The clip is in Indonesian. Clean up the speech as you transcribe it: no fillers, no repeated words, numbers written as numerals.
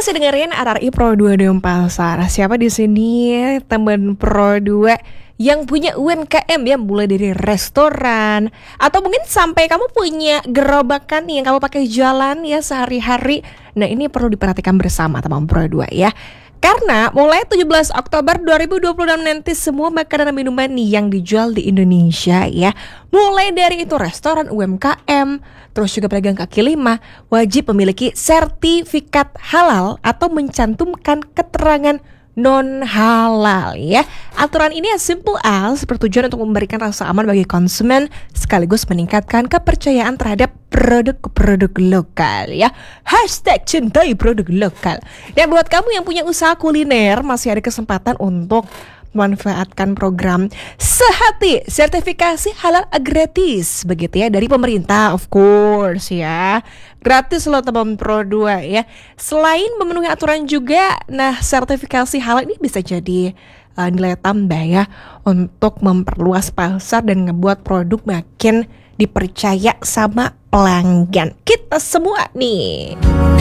masih dengerin RRI Pro 2 Dom Pasar. Siapa di sini teman Pro 2 yang punya UMKM ya, mulai dari restoran atau mungkin sampai kamu punya gerobakan yang kamu pakai jualan ya sehari-hari. Nah, ini perlu diperhatikan bersama teman Pro 2 ya. Karena mulai 17 Oktober 2026 nanti semua makanan dan minuman nih yang dijual di Indonesia ya, mulai dari itu restoran, UMKM, terus juga pedagang kaki lima, wajib memiliki sertifikat halal atau mencantumkan keterangan non halal ya. Aturan ini as simple as bertujuan untuk memberikan rasa aman bagi konsumen sekaligus meningkatkan kepercayaan terhadap produk-produk lokal ya. Hashtag cintai produk lokal. Dan buat kamu yang punya usaha kuliner, masih ada kesempatan untuk memanfaatkan program Sehati sertifikasi halal gratis begitu ya, dari pemerintah of course ya. Gratis loh teman Pro 2 ya. Selain memenuhi aturan juga, nah sertifikasi halal ini bisa jadi nilai tambah ya untuk memperluas pasar dan ngebuat produk makin dipercaya sama pelanggan kita semua nih.